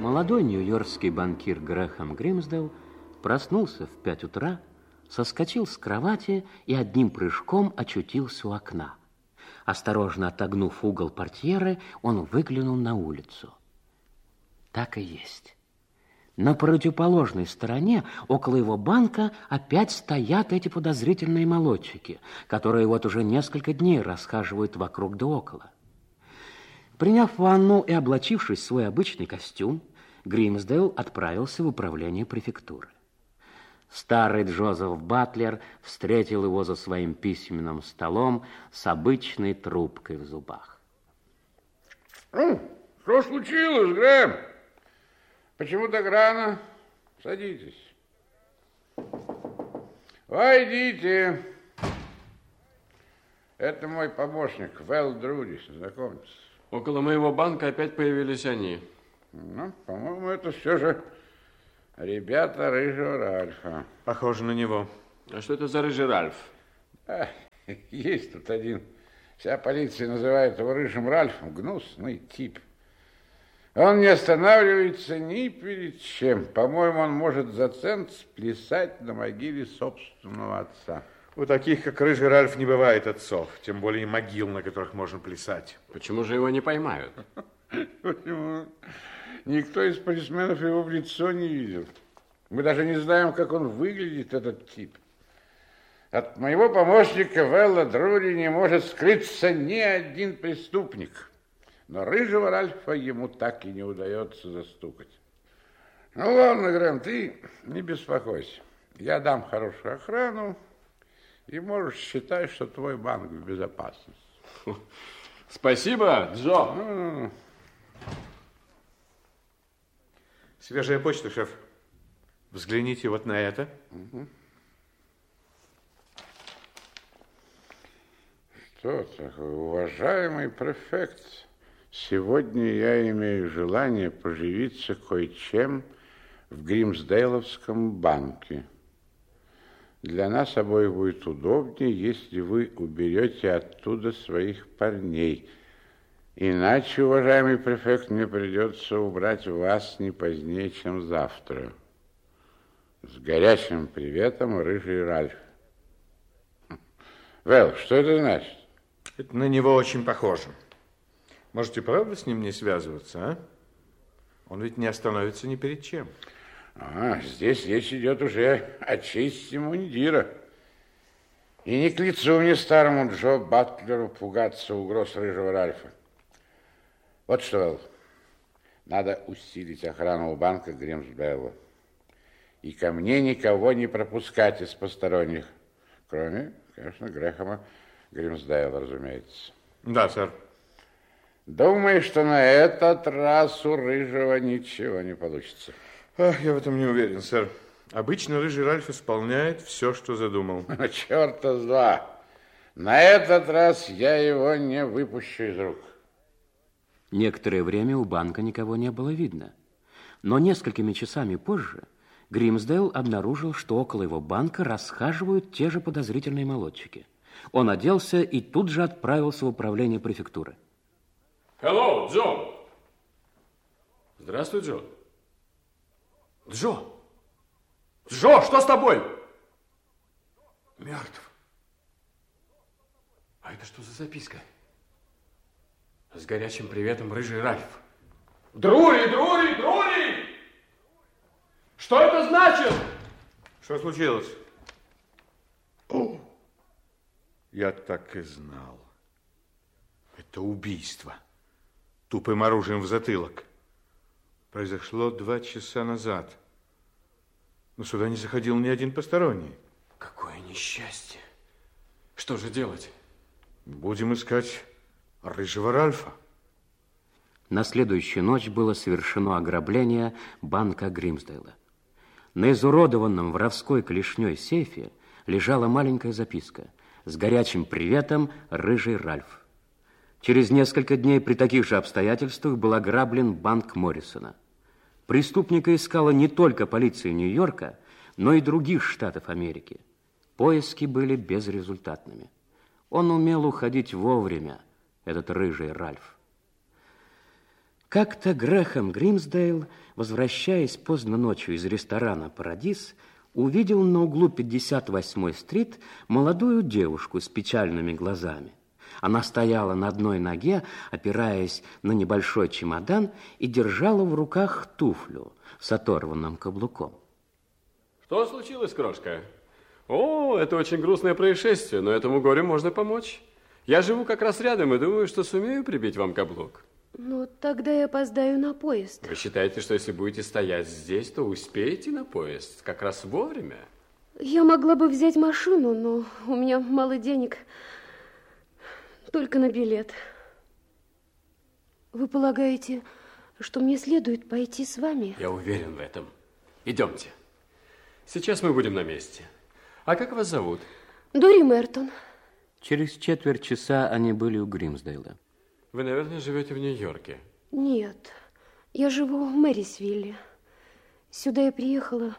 Молодой нью-йоркский банкир Грэхэм Гримсдейл проснулся в 5 утра, соскочил с кровати и одним прыжком очутился у окна. Осторожно отогнув угол портьеры, он выглянул на улицу. Так и есть. На противоположной стороне, около его банка, опять стоят эти подозрительные молодчики, которые вот уже несколько дней расхаживают вокруг да около. Приняв ванну и облачившись в свой обычный костюм, Гримсдейл отправился в управление префектуры. Старый Джозеф Батлер встретил его за своим письменным столом с обычной трубкой в зубах. Что случилось, Грэм? Почему так рано? Садитесь. Войдите. Это мой помощник, Вэл Друди, знакомьтесь. Около моего банка опять появились они. Ну, по-моему, это все же ребята Рыжего Ральфа. Похоже на него. А что это за Рыжий Ральф? Есть тут один. Вся полиция называет его Рыжим Ральфом. Гнусный тип. Он не останавливается ни перед чем. По-моему, он может за цент сплясать на могиле собственного отца. У таких, как Рыжий Ральф, не бывает отцов. Тем более могил, на которых можно плясать. Почему же его не поймают? Почему? Никто из полисменов его в лицо не видел. Мы даже не знаем, как он выглядит, этот тип. От моего помощника Вэлла Друди не может скрыться ни один преступник. Но Рыжего Ральфа ему так и не удается застукать. Ну, ладно, Грэм, ты не беспокойся. Я дам хорошую охрану, и можешь считать, что твой банк в безопасности. Спасибо, Джо. Свежая почта, шеф. Взгляните вот на это. Что такое, уважаемый префект? Сегодня я имею желание поживиться кое-чем в Гримсдейловском банке. Для нас обоих будет удобнее, если вы уберете оттуда своих парней. Иначе, уважаемый префект, мне придется убрать вас не позднее, чем завтра. С горячим приветом, Рыжий Ральф. Вэл, что это значит? Это на него очень похоже. Можете, правда, с ним не связываться, а? Он ведь не остановится ни перед чем. Здесь речь идет уже о чести мундира. И не к лицу мне, старому Джо Батлеру, пугаться угроз Рыжего Ральфа. Вот что, Вэл, надо усилить охрану у банка Гримсдейла. И ко мне никого не пропускать из посторонних. Кроме, конечно, Грэхэма Гримсдейла, разумеется. Да, сэр. Думаю, что на этот раз у Рыжего ничего не получится. Я в этом не уверен, сэр. Обычно Рыжий Ральф исполняет все, что задумал. Черта с два. На этот раз я его не выпущу из рук. Некоторое время у банка никого не было видно. Но несколькими часами позже Гримсдейл обнаружил, что около его банка расхаживают те же подозрительные молодчики. Он оделся и тут же отправился в управление префектуры. Hello, Джо. Здравствуй, Джо. Джо! Джо, что с тобой? Мертв. А это что за записка? С горячим приветом, Рыжий Ральф. Друри, Друри, Друри! Что это значит? Что случилось? О, я так и знал. Это убийство. Тупым оружием в затылок. Произошло 2 часа назад. Но сюда не заходил ни один посторонний. Какое несчастье. Что же делать? Будем искать Рыжего Ральфа. На следующую ночь было совершено ограбление банка Гримсдейла. На изуродованном воровской клешней сейфе лежала маленькая записка с горячим приветом, Рыжий Ральф. Через несколько дней при таких же обстоятельствах был ограблен банк Моррисона. Преступника искала не только полиция Нью-Йорка, но и других штатов Америки. Поиски были безрезультатными. Он умел уходить вовремя, этот Рыжий Ральф. Как-то Грэхэм Гримсдейл, возвращаясь поздно ночью из ресторана «Парадис», увидел на углу 58-й стрит молодую девушку с печальными глазами. Она стояла на одной ноге, опираясь на небольшой чемодан, и держала в руках туфлю с оторванным каблуком. Что случилось, крошка? О, это очень грустное происшествие, но этому горю можно помочь. Я живу как раз рядом и думаю, что сумею прибить вам каблук. Ну, тогда я опоздаю на поезд. Вы считаете, что если будете стоять здесь, то успеете на поезд как раз вовремя? Я могла бы взять машину, но у меня мало денег. Только на билет. Вы полагаете, что мне следует пойти с вами? Я уверен в этом. Идемте. Сейчас мы будем на месте. А как вас зовут? Дори Мертон. Через четверть часа они были у Гримсдейла. Вы, наверное, живете в Нью-Йорке? Нет, я живу в Мэрисвилле. Сюда я приехала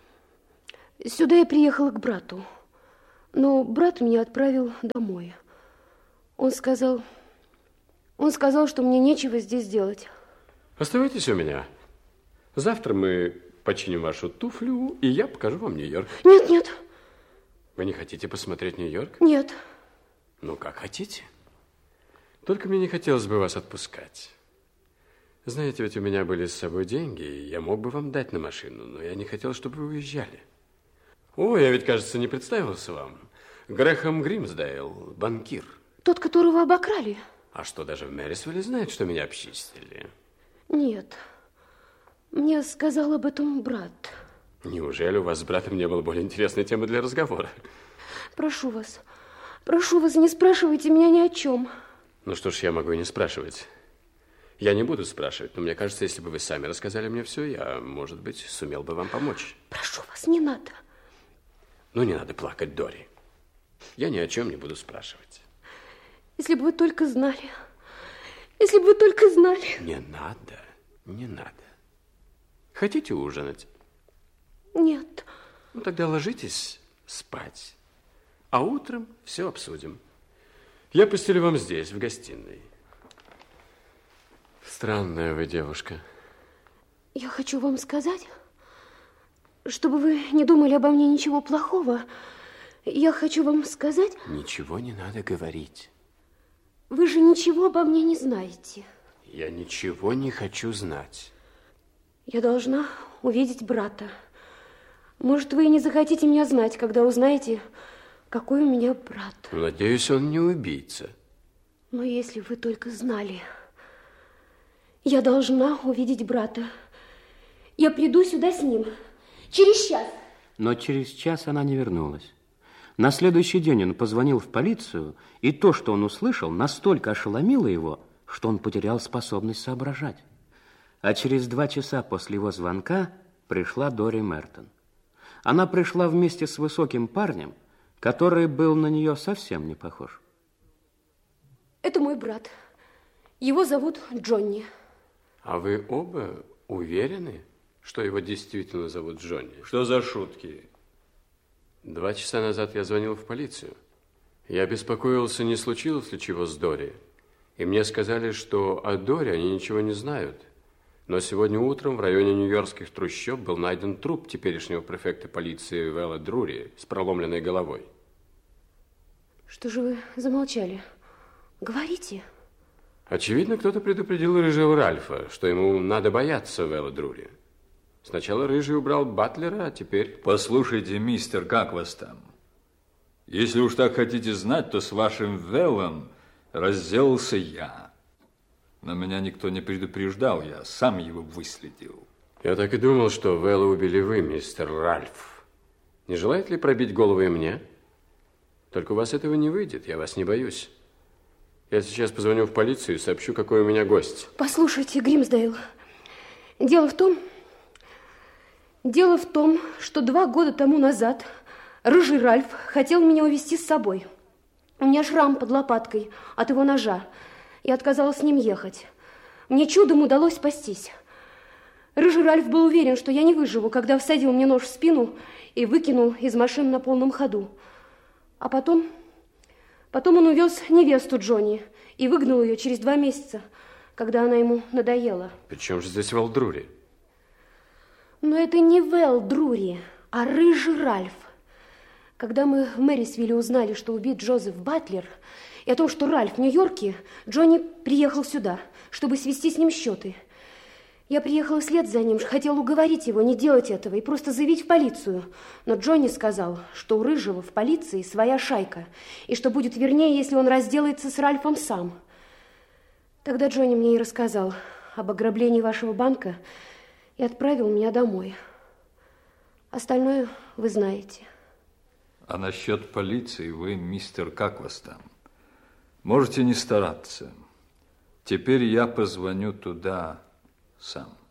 к брату. Но брат меня отправил домой. Он сказал, что мне нечего здесь делать. Оставайтесь у меня. Завтра мы починим вашу туфлю, и я покажу вам Нью-Йорк. Нет, нет. Вы не хотите посмотреть Нью-Йорк? Нет. Ну, как хотите. Только мне не хотелось бы вас отпускать. Знаете, ведь у меня были с собой деньги, и я мог бы вам дать на машину, но я не хотел, чтобы вы уезжали. О, я ведь, кажется, не представился вам. Грэхэм Гримсдейл, банкир. Тот, которого обокрали? А что, даже в Мэрисвилле знает, что меня обчистили? Нет. Мне сказал об этом брат. Неужели у вас с братом не было более интересной темы для разговора? Прошу вас, не спрашивайте меня ни о чем. Ну что ж, я могу и не спрашивать. Я не буду спрашивать, но мне кажется, если бы вы сами рассказали мне все, я, может быть, сумел бы вам помочь. Прошу вас, не надо. Ну, не надо плакать, Дори. Я ни о чем не буду спрашивать. Если бы вы только знали. Если бы вы только знали. Не надо, не надо. Хотите ужинать? Нет. Ну, тогда ложитесь спать. А утром все обсудим. Я постелю вам здесь, в гостиной. Странная вы девушка. Я хочу вам сказать, чтобы вы не думали обо мне ничего плохого. Я хочу вам сказать... Ничего не надо говорить. Вы же ничего обо мне не знаете. Я ничего не хочу знать. Я должна увидеть брата. Может, вы и не захотите меня знать, когда узнаете, какой у меня брат. Надеюсь, он не убийца. Но если вы только знали... Я должна увидеть брата. Я приду сюда с ним. Через час. Но через час она не вернулась. На следующий день он позвонил в полицию, и то, что он услышал, настолько ошеломило его, что он потерял способность соображать. А через 2 часа после его звонка пришла Дори Мертон. Она пришла вместе с высоким парнем, который был на нее совсем не похож. Это мой брат. Его зовут Джонни. А вы оба уверены, что его действительно зовут Джонни? Что за шутки? 2 часа назад я звонил в полицию. Я беспокоился, не случилось ли чего с Дори. И мне сказали, что о Дори они ничего не знают. Но сегодня утром в районе нью-йоркских трущоб был найден труп теперешнего префекта полиции Вэлла Друри с проломленной головой. Что же вы замолчали? Говорите. Очевидно, кто-то предупредил рыжего Ральфа, что ему надо бояться Вэлла Друри. Сначала рыжий убрал батлера, а теперь... Послушайте, мистер, как вас там? Если уж так хотите знать, то с вашим Вэллом разделался я. Но меня никто не предупреждал, я сам его выследил. Я так и думал, что Вэлла убили вы, мистер Ральф. Не желаете ли пробить голову и мне? Только у вас этого не выйдет, я вас не боюсь. Я сейчас позвоню в полицию и сообщу, какой у меня гость. Послушайте, Гримсдейл, дело в том, что 2 года тому назад рыжий Ральф хотел меня увезти с собой. У меня шрам под лопаткой от его ножа. Я отказалась с ним ехать. Мне чудом удалось спастись. Рыжий Ральф был уверен, что я не выживу, когда всадил мне нож в спину и выкинул из машины на полном ходу. А потом он увез невесту Джонни и выгнал ее через 2 месяца, когда она ему надоела. Причем же здесь Вэл Друри? Но это не Вэл Друри, а рыжий Ральф. Когда мы в Мэрисвилле узнали, что убит Джозеф Батлер, и о том, что Ральф в Нью-Йорке, Джонни приехал сюда, чтобы свести с ним счеты. Я приехала вслед за ним, хотела уговорить его не делать этого и просто заявить в полицию. Но Джонни сказал, что у Рыжего в полиции своя шайка, и что будет вернее, если он разделается с Ральфом сам. Тогда Джонни мне и рассказал об ограблении вашего банка и отправил меня домой. Остальное вы знаете. А насчет полиции вы, мистер, как вас там? Можете не стараться. Теперь я позвоню туда сам.